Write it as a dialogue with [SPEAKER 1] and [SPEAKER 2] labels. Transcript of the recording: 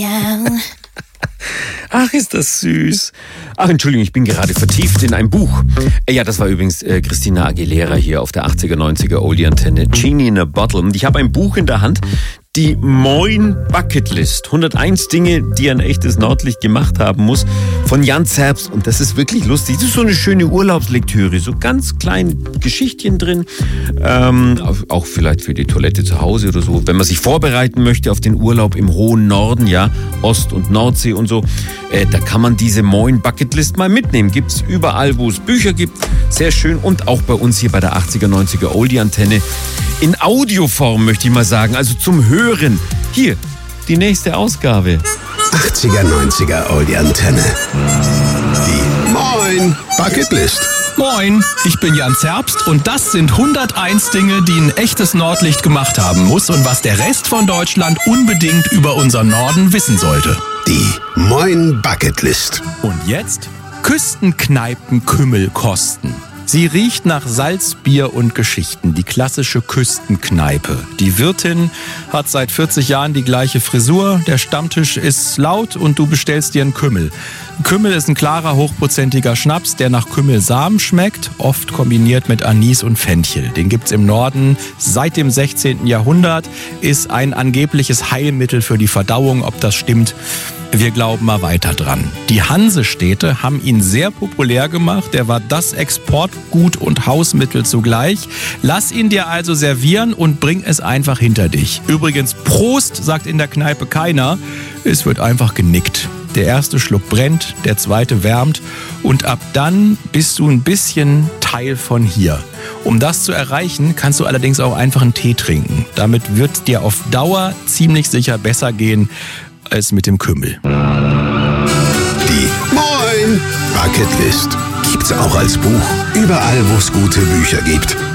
[SPEAKER 1] Ach, ist das süß. Ach, Entschuldigung, ich bin gerade vertieft in ein Buch. Ja, das war übrigens Christina Aguilera hier auf der 80er, 90er Oldie-Antenne. Genie in a Bottle. Und ich habe ein Buch in der Hand, die Moin Bucketlist. 101 Dinge, die ein echtes Nordlicht gemacht haben muss, von Jan Zerbst. Und das ist wirklich lustig. Das ist so eine schöne Urlaubslektüre. So ganz kleine Geschichtchen drin. Auch vielleicht für die Toilette zu Hause oder so. Wenn man sich vorbereiten möchte auf den Urlaub im hohen Norden, ja, Ost- und Nordsee und so, da kann man diese Moin Bucketlist mal mitnehmen. Gibt's überall, wo es Bücher gibt. Sehr schön. Und auch bei uns hier bei der 80er, 90er Oldie-Antenne. In Audioform, möchte ich mal sagen. Also zum Hören. Hier, die nächste Ausgabe.
[SPEAKER 2] 80er, 90er Oldie-Antenne. Die Moin Bucketlist.
[SPEAKER 3] Moin, ich bin Jan Zerbst und das sind 101 Dinge, die ein echtes Nordlicht gemacht haben muss und was der Rest von Deutschland unbedingt über unseren Norden wissen sollte.
[SPEAKER 2] Die Moin Bucketlist.
[SPEAKER 3] Und jetzt Küstenkneipen-Kümmelkosten. Sie riecht nach Salz, Bier und Geschichten, die klassische Küstenkneipe. Die Wirtin hat seit 40 Jahren die gleiche Frisur, der Stammtisch ist laut und du bestellst dir einen Kümmel. Kümmel ist ein klarer, hochprozentiger Schnaps, der nach Kümmelsamen schmeckt, oft kombiniert mit Anis und Fenchel. Den gibt's im Norden seit dem 16. Jahrhundert, ist ein angebliches Heilmittel für die Verdauung. Ob das stimmt, wir glauben mal weiter dran. Die Hansestädte haben ihn sehr populär gemacht. Der war das Exportgut und Hausmittel zugleich. Lass ihn dir also servieren und bring es einfach hinter dich. Übrigens, Prost, sagt in der Kneipe keiner. Es wird einfach genickt. Der erste Schluck brennt, der zweite wärmt und ab dann bist du ein bisschen Teil von hier. Um das zu erreichen, kannst du allerdings auch einfach einen Tee trinken. Damit wird dir auf Dauer ziemlich sicher besser gehen als mit dem Kümmel.
[SPEAKER 2] Die Moin Bucketlist gibt's auch als Buch. Überall, wo es gute Bücher gibt.